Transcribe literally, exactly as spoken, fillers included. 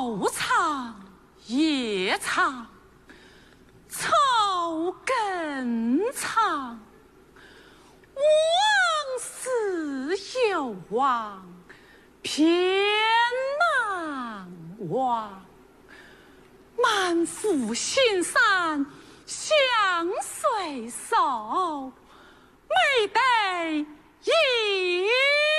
昼长夜长，草根长，往事有望偏难忘。满腹心酸相随手，没得一